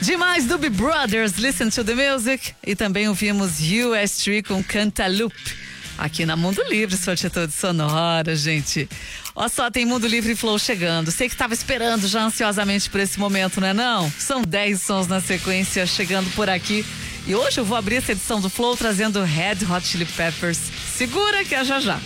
Demais, Doobie Brothers, Listen to the Music. E também ouvimos US3 com Cantaloupe. Aqui na Mundo Livre, sua atitude sonora, gente. Ó só, tem Mundo Livre e Flow chegando. Sei que estava esperando já ansiosamente por esse momento, não é não? São 10 sons na sequência chegando por aqui. E hoje eu vou abrir essa edição do Flow trazendo Red Hot Chili Peppers. Segura que é já já.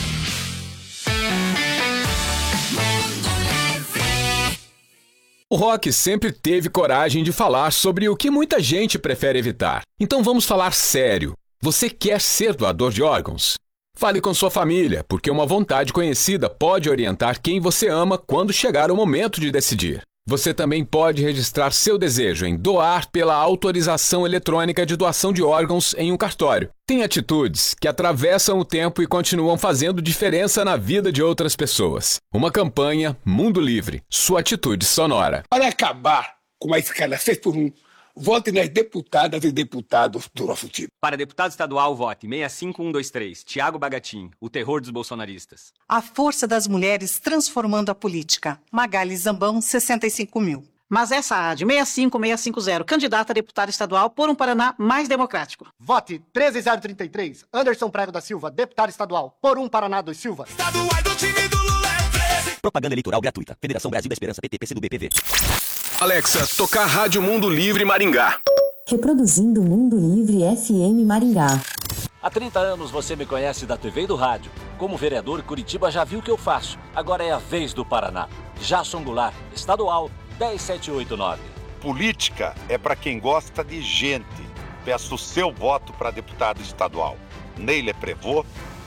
O rock sempre teve coragem de falar sobre o que muita gente prefere evitar. Então vamos falar sério. Você quer ser doador de órgãos? Fale com sua família, porque uma vontade conhecida pode orientar quem você ama quando chegar o momento de decidir. Você também pode registrar seu desejo em doar pela autorização eletrônica de doação de órgãos em um cartório. Tem atitudes que atravessam o tempo e continuam fazendo diferença na vida de outras pessoas. Uma campanha Mundo Livre, sua atitude sonora. Para acabar com a escala 6x1, vote nas deputadas e deputados do nosso time. Para deputado estadual, vote 65123, Thiago Bagatin, o terror dos bolsonaristas. A força das mulheres transformando a política. Magali Zambão, 65 mil. Mas essa de 65650, candidata a deputada estadual por um Paraná mais democrático. Vote 13033, Anderson Prego da Silva, deputado estadual por um Paraná dos Silva. Estadual do time do Lula é 13. Propaganda eleitoral gratuita. Federação Brasil da Esperança, PT, PCdoB, PV. Alexa, tocar Rádio Mundo Livre Maringá. Reproduzindo Mundo Livre FM Maringá. Há 30 anos você me conhece da TV e do rádio. Como vereador, Curitiba já viu o que eu faço. Agora é a vez do Paraná. Jason Goulart, estadual 10789. Política é para quem gosta de gente. Peço o seu voto para deputado estadual. Neile Prevô,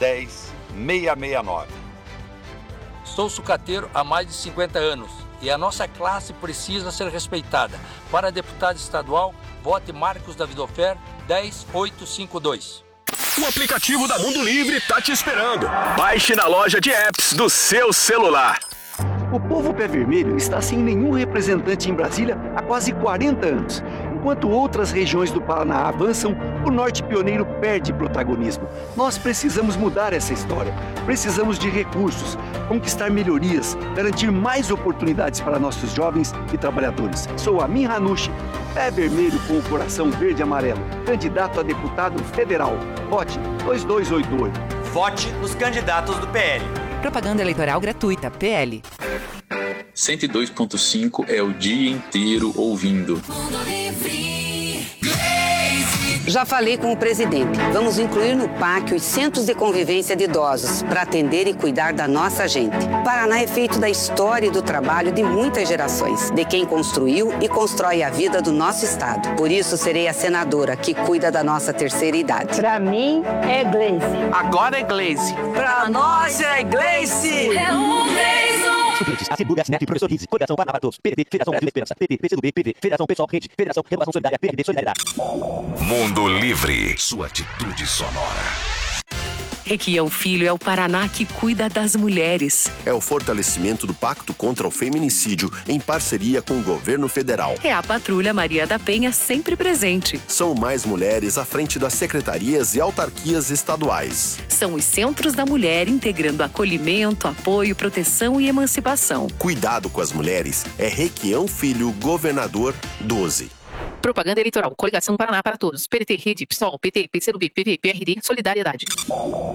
10669. Sou sucateiro há mais de 50 anos e a nossa classe precisa ser respeitada. Para deputado estadual, vote Marcos Davidofer, 10852. O aplicativo da Mundo Livre tá te esperando. Baixe na loja de apps do seu celular. O povo pé vermelho está sem nenhum representante em Brasília há quase 40 anos. Enquanto outras regiões do Paraná avançam, o norte pioneiro perde protagonismo. Nós precisamos mudar essa história. Precisamos de recursos, conquistar melhorias, garantir mais oportunidades para nossos jovens e trabalhadores. Sou Amin Hanushi, pé vermelho com o coração verde e amarelo, candidato a deputado federal. Vote 2288. Vote nos candidatos do PL. Propaganda eleitoral gratuita, PL. 102.5 é o dia inteiro ouvindo. Já falei com o presidente. Vamos incluir no PAC os centros de convivência de idosos para atender e cuidar da nossa gente. Paraná é feito da história e do trabalho de muitas gerações, de quem construiu e constrói a vida do nosso estado. Por isso, serei a senadora que cuida da nossa terceira idade. Para mim, é Gleice. Agora é Gleice. Para nós é Gleice. É um Gleison. Suplentes, Assembleia, SNEP, Professor Rizzi, Coligação Paraná para Todos, PDT, Federação Brasil da Esperança, PT, PCdoB, PV, Federação Pessoal Rede, Federação Renovação Solidária, PRD, Solidariedade. Mundo Livre, sua atitude sonora. Requião Filho é o Paraná que cuida das mulheres. É o fortalecimento do Pacto contra o Feminicídio em parceria com o governo federal. É a Patrulha Maria da Penha sempre presente. São mais mulheres à frente das secretarias e autarquias estaduais. São os Centros da Mulher integrando acolhimento, apoio, proteção e emancipação. Cuidado com as mulheres é Requião Filho, governador 12. Propaganda eleitoral. Coligação Paraná para Todos. PDT, Rede, PSOL, PT, PCdoB, PV, PRD, Solidariedade.